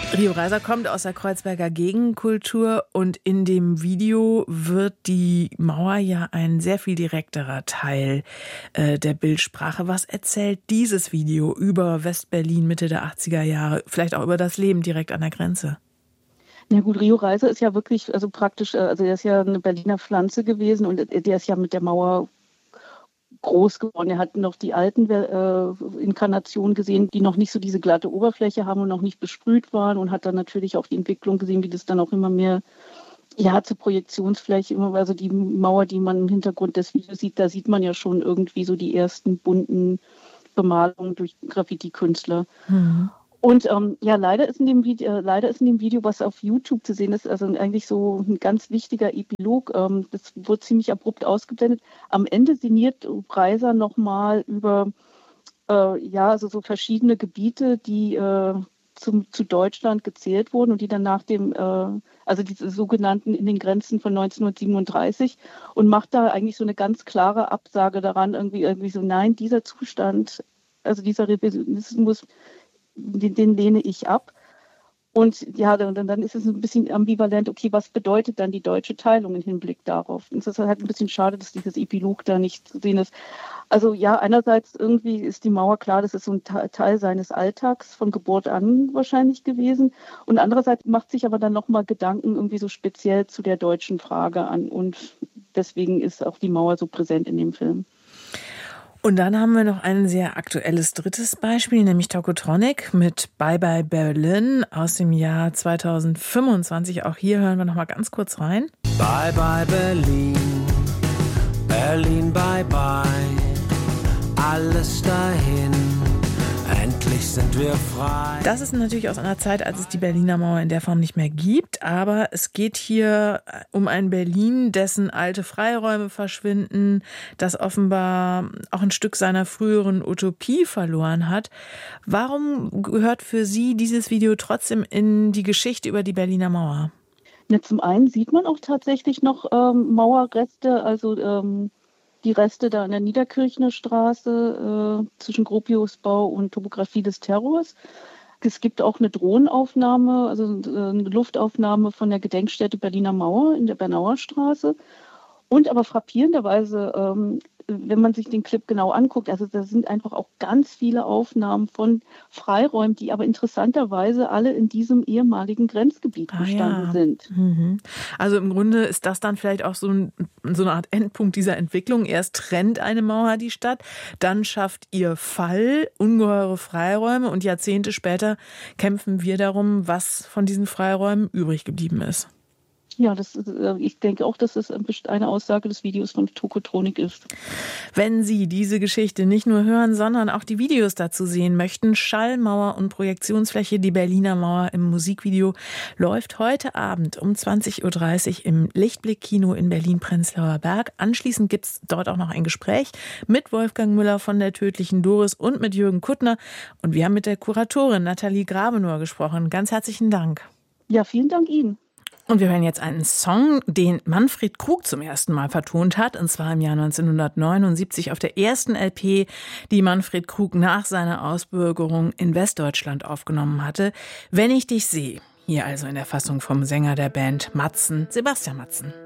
Rio Reiser kommt aus der Kreuzberger Gegenkultur und in dem Video wird die Mauer ja ein sehr viel direkterer Teil der Bildsprache. Was erzählt dieses Video über Westberlin Mitte der 80er Jahre, vielleicht auch über das Leben direkt an der Grenze? Ja gut, Rio Reiser ist ja wirklich, also praktisch, also er ist ja eine Berliner Pflanze gewesen und der ist ja mit der Mauer groß geworden. Er hat noch die alten Inkarnationen gesehen, die noch nicht so diese glatte Oberfläche haben und noch nicht besprüht waren und hat dann natürlich auch die Entwicklung gesehen, wie das dann auch immer mehr zur Projektionsfläche, also die Mauer, die man im Hintergrund des Videos sieht, da sieht man ja schon irgendwie so die ersten bunten Bemalungen durch Graffiti-Künstler. Mhm. Und leider ist in dem Video, was auf YouTube zu sehen ist, also eigentlich so ein ganz wichtiger Epilog, das wird ziemlich abrupt ausgeblendet. Am Ende sinniert Reiser nochmal über so verschiedene Gebiete, die zu Deutschland gezählt wurden und die dann nach dem, diese sogenannten in den Grenzen von 1937 und macht da eigentlich so eine ganz klare Absage daran, irgendwie so, nein, dieser Zustand, also dieser Revisionismus, den lehne ich ab. Und ja, dann ist es ein bisschen ambivalent, okay, was bedeutet dann die deutsche Teilung im Hinblick darauf? Und es ist halt ein bisschen schade, dass dieses Epilog da nicht zu sehen ist. Also ja, einerseits irgendwie ist die Mauer klar, das ist so ein Teil seines Alltags von Geburt an wahrscheinlich gewesen. Und andererseits macht sich aber dann nochmal Gedanken irgendwie so speziell zu der deutschen Frage an. Und deswegen ist auch die Mauer so präsent in dem Film. Und dann haben wir noch ein sehr aktuelles drittes Beispiel, nämlich Tokotronic mit Bye Bye Berlin aus dem Jahr 2025. Auch hier hören wir noch mal ganz kurz rein. Bye Bye Berlin, Berlin Bye Bye, alles dahin, endlich sind wir frei. Das ist natürlich aus einer Zeit, als es die Berliner Mauer in der Form nicht mehr gibt, aber es geht hier um ein Berlin, dessen alte Freiräume verschwinden, das offenbar auch ein Stück seiner früheren Utopie verloren hat. Warum gehört für Sie dieses Video trotzdem in die Geschichte über die Berliner Mauer? Ja, zum einen sieht man auch tatsächlich noch Mauerreste, also die Reste da an der Niederkirchner Straße zwischen Gropiusbau und Topographie des Terrors. Es gibt auch eine Drohnenaufnahme, also eine Luftaufnahme von der Gedenkstätte Berliner Mauer in der Bernauer Straße. Und aber frappierenderweise, wenn man sich den Clip genau anguckt, also da sind einfach auch ganz viele Aufnahmen von Freiräumen, die aber interessanterweise alle in diesem ehemaligen Grenzgebiet entstanden sind. Mhm. Also im Grunde ist das dann vielleicht auch so eine Art Endpunkt dieser Entwicklung. Erst trennt eine Mauer die Stadt, dann schafft ihr Fall ungeheure Freiräume und Jahrzehnte später kämpfen wir darum, was von diesen Freiräumen übrig geblieben ist. Ja, ich denke auch, dass es eine Aussage des Videos von Tokotronic ist. Wenn Sie diese Geschichte nicht nur hören, sondern auch die Videos dazu sehen möchten, Schallmauer und Projektionsfläche, die Berliner Mauer im Musikvideo, läuft heute Abend um 20.30 Uhr im Lichtblick-Kino in Berlin-Prenzlauer Berg. Anschließend gibt es dort auch noch ein Gespräch mit Wolfgang Müller von der Tödlichen Doris und mit Jürgen Kuttner. Und wir haben mit der Kuratorin Nathalie Grabenor gesprochen. Ganz herzlichen Dank. Ja, vielen Dank Ihnen. Und wir hören jetzt einen Song, den Manfred Krug zum ersten Mal vertont hat, und zwar im Jahr 1979 auf der ersten LP, die Manfred Krug nach seiner Ausbürgerung in Westdeutschland aufgenommen hatte. Wenn ich dich sehe. Hier also in der Fassung vom Sänger der Band Matzen, Sebastian Matzen.